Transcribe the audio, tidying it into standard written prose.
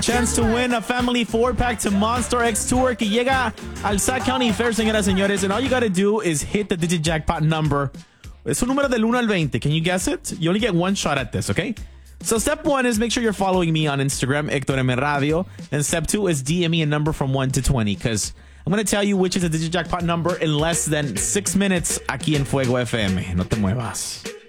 Chance to win a family 4-pack to Monster X Tour que llega al Sac County Fair, señoras y señores. And all you got to do is hit the digit jackpot number. Es un número del 1 al 20. Can you guess it? You only get one shot at this, okay? So step 1 is make sure you're following me on Instagram, Hector M. Radio. And step 2 is DM me a number from 1 to 20, because I'm going to tell you which is the digit jackpot number in less than 6 minutes aquí en Fuego FM. No te muevas.